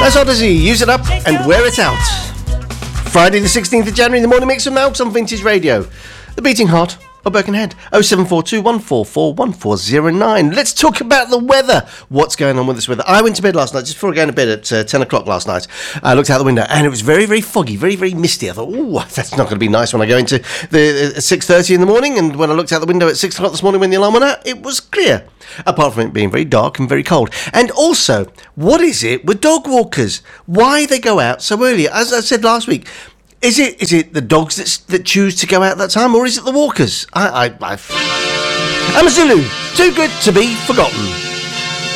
That's Odyssey. Use it up and wear it out. Friday the 16th of January, the morning mix of Malks on Vintage Radio. The beating heart of Birkenhead. 0742 144 1409. Let's talk about the weather. What's going on with this weather? I went to bed last night, just before going to bed at 10 o'clock last night. I looked out the window and it was very, very foggy, very, very misty. I thought, oh, that's not going to be nice when I go into the 6:30 in the morning. And when I looked out the window at 6 o'clock this morning when the alarm went out, it was clear. Apart from it being very dark and very cold. And also, what is it with dog walkers? Why they go out so early? As I said last week, is it the dogs that choose to go out that time, or is it the walkers? I'm a Zulu, too good to be forgotten.